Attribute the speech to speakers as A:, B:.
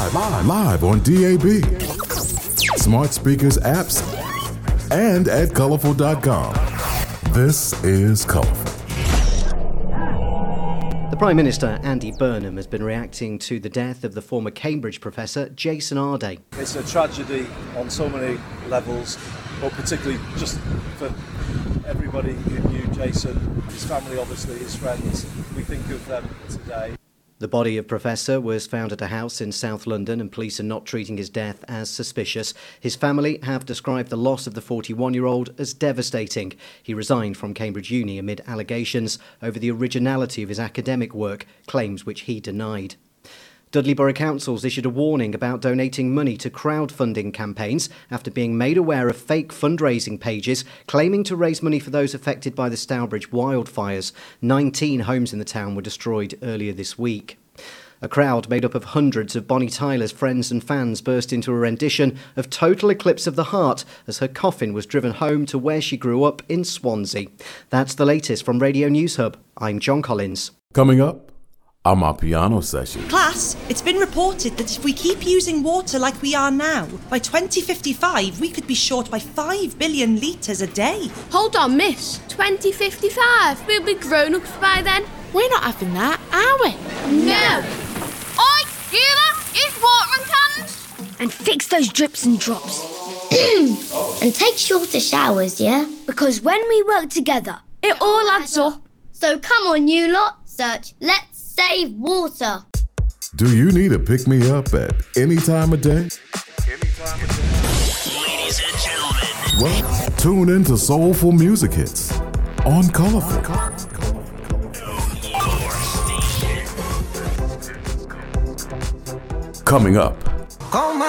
A: Live on DAB, smart speakers, apps, and at Colourful.com. This is Colourful.
B: The Prime Minister, Andy Burnham, has been reacting to the death of the former Cambridge professor, Jason Arday.
C: It's a tragedy on so many levels, but particularly just for everybody who knew Jason, his family, obviously, his friends. We think of them today.
B: The body of Professor was found at a house in South London, and police are not treating his death as suspicious. His family have described the loss of the 41-year-old as devastating. He resigned from Cambridge Uni amid allegations over the originality of his academic work, claims which he denied. Dudley Borough Council's issued a warning about donating money to crowdfunding campaigns after being made aware of fake fundraising pages claiming to raise money for those affected by the Stourbridge wildfires. 19 homes in the town were destroyed earlier this week. A crowd made up of hundreds of Bonnie Tyler's friends and fans burst into a rendition of Total Eclipse of the Heart as her coffin was driven home to where she grew up in Swansea. That's the latest from Radio News Hub. I'm John Collins.
A: Coming up, our piano session.
D: Class, it's been reported that if we keep using water like we are now, by 2055 we could be short by 5 billion litres a day.
E: Hold on, miss. 2055? We'll be grown-ups by then. We're not having that, are we? No.
F: Oi, hear that? It's watering cans.
G: And fix those drips and drops. And take shorter showers, yeah? Because when we work together,
E: It all adds up.
G: So come on, you lot, search Let's Save Water.
A: Do you need a pick-me-up at any time of day?
H: Ladies and gentlemen.
A: Well, tune in to Soulful Music Hits on Colourful. Coming up.